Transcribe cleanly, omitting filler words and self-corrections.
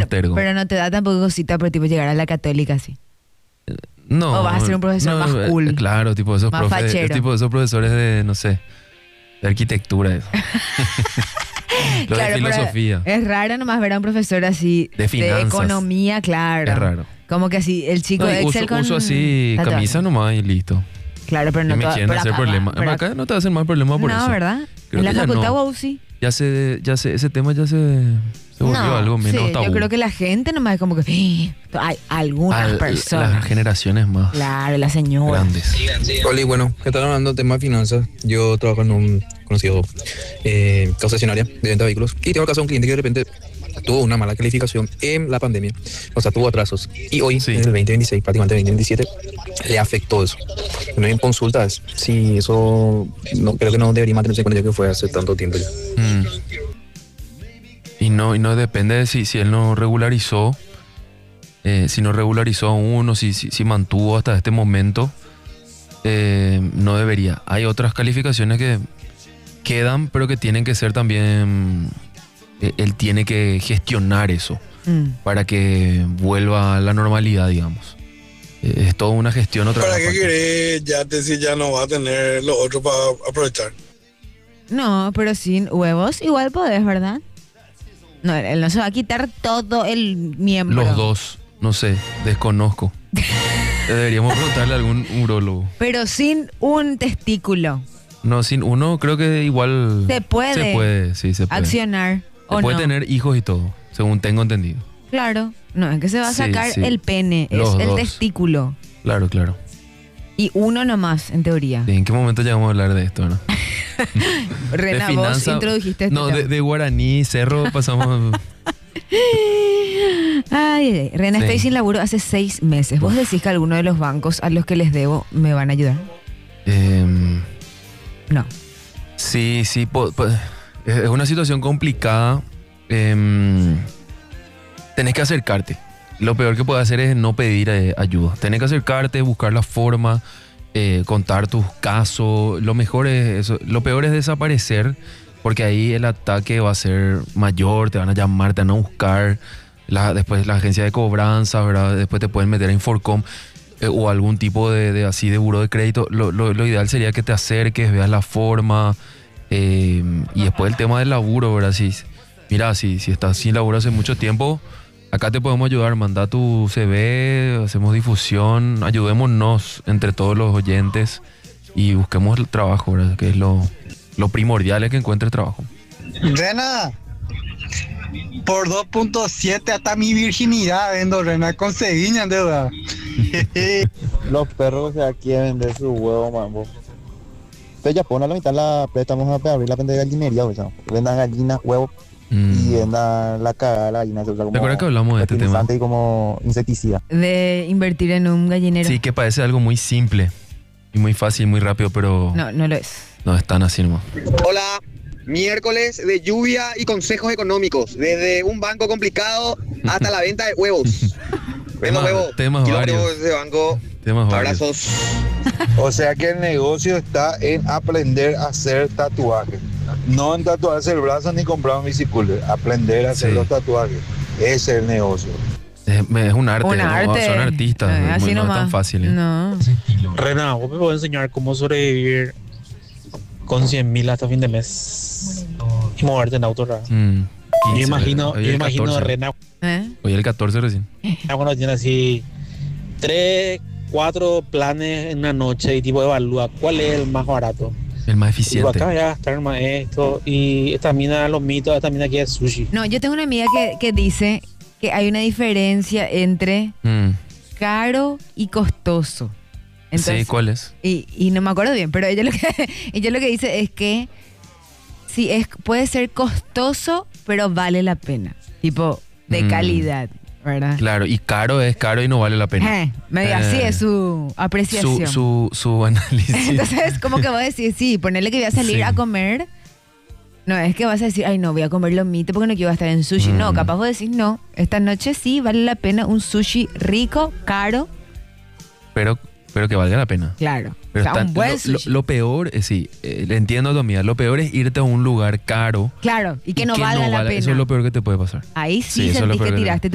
postergo. Pero no te da tampoco cosita por tipo llegar a la católica así. No. O vas a ser un profesor más cool. Claro, tipo esos más fachero. tipo esos profesores de, no sé, de arquitectura. Eso. Lo Claro, de filosofía. Es raro nomás ver a un profesor así De finanzas. economía, claro. Es raro. Como que así, el chico No, de Excel con uso así, tatuaje. camisa nomás y listo. Claro, pero no Y me quieren pero hacer acá problema. va, pero Acá no te hacen más problema por eso. No, ¿verdad? Creo En la que ya facultad no. wow, sí. Ya sé, ese tema ya se volvió No, algo menos sí, tabú. yo creo que la gente nomás es como que hay algunas personas. Las generaciones más Claro, la señora. grandes. Hola, bueno, que están hablando de tema de finanzas. Yo trabajo en un conocido concesionaria de venta de vehículos y tengo el caso de un cliente que de repente tuvo una mala calificación en la pandemia, o sea, tuvo atrasos y hoy, Sí. en el 2026, prácticamente 2027, le afectó eso. No en consultas, sí, eso no creo que no debería mantenerse en cuenta ya que fue hace tanto tiempo ya. Y no depende de si él no regularizó, si no regularizó aún o si mantuvo hasta este momento, no debería. Hay otras calificaciones que quedan, pero que tienen que ser también, él tiene que gestionar eso para que vuelva a la normalidad, digamos. Es toda una gestión otra ¿Para vez qué aparte. querés Yate si ya no va a tener lo otro para aprovechar? No, pero sin huevos igual podés, ¿verdad? No, él no se va a quitar todo el miembro. Los dos, no sé, desconozco. Deberíamos preguntarle a algún urólogo. Pero sin un testículo. No, sin uno creo que igual Se puede. Se puede, sí, se puede. Accionar. Se ¿O puede no? tener hijos y todo, según tengo entendido. Claro. No, es que se va a Sí, sacar sí. el pene, es Los el dos. testículo. Claro, claro. Y uno nomás, en teoría. Sí, ¿en qué momento llegamos a hablar de esto, no? Rena, De vos finanza- introdujiste este No, tema. de guaraní, cerro, pasamos... Ay, Rena, Sí. estoy sin laburo hace 6 meses. ¿Vos decís que alguno de los bancos a los que les debo me van a ayudar? No. Sí, es una situación complicada. Tenés que acercarte. Lo peor que puedes hacer es no pedir ayuda. Tenés que acercarte, buscar la forma, contar tus casos. Lo mejor es eso. Lo peor es desaparecer, porque ahí el ataque va a ser mayor. Te van a llamar, te van a buscar. Después la agencia de cobranza, ¿verdad? Después te pueden meter a Inforcom o algún tipo de buro de crédito. Lo ideal sería que te acerques, veas la forma. Y después el tema del laburo, ¿verdad? Mira, si estás sin laburo hace mucho tiempo, acá te podemos ayudar. Manda tu CV, hacemos difusión, ayudémonos entre todos los oyentes y busquemos el trabajo, ¿verdad? Que es lo primordial, es que encuentres trabajo. Rena, por 2.7 hasta mi virginidad vendo, Rena, conseguí, deuda. Los perros que aquí vender su huevo, mambo. Entonces ya pone a la mitad la préstamos a abrir la venta de gallinería, o sea, vendan gallinas, huevos y vendan la cagada de la gallina. O sea, como ¿Te acuerdas que hablamos de este tema? fertilizante y como insecticida. De invertir en un gallinero. Sí, que parece algo muy simple y muy fácil, muy rápido, pero No, no lo es. no es tan así nomás. Hola, miércoles de lluvia y consejos económicos, desde un banco complicado hasta la venta de huevos. Vendo huevos, temas quiero varios. huevos de banco, Temas varios. abrazos. O sea que el negocio está en aprender a hacer tatuajes. No en tatuarse el brazo ni comprar un bicicleta. Aprender a hacer Sí. los tatuajes. Ese es el negocio. Es un arte, Un ¿no? arte. Son artistas, Así no es nomás. tan fácil. No. Rena, vos me podés enseñar cómo sobrevivir con 100.000 hasta fin de mes y moverte en auto raro. 15, Yo imagino, hoy yo el imagino 14. Rena Hoy el 14 recién. cuando tiene así 3, 4 planes en una noche y tipo evalúa cuál es el más barato. El más Digo, eficiente. acá voy a gastar más esto y esta mina los mitos, esta mina aquí es sushi. No, yo tengo una amiga que dice que hay una diferencia entre caro y costoso. Sí, ¿cuál es? Y no me acuerdo bien, pero ella lo que dice es que sí, puede ser costoso, pero vale la pena. Tipo, de calidad, ¿verdad? Claro, y caro es caro y no vale la pena. Medio así es su apreciación. Su análisis. Entonces, como que voy a decir, sí, ponerle que voy a salir Sí. a comer. No, es que vas a decir, ay, no, voy a comer lomito porque no quiero estar en sushi. No, capaz vos decís, no, esta noche sí vale la pena un sushi rico, caro. pero que valga la pena. Claro. Pero o sea, están- un buen sushi. lo peor, sí, le entiendo a tu amiga, lo peor es irte a un lugar caro Claro, y que no valga la pena. Eso es lo peor que te puede pasar. Ahí sí, Sí, eso es lo sentís que peor que- tiraste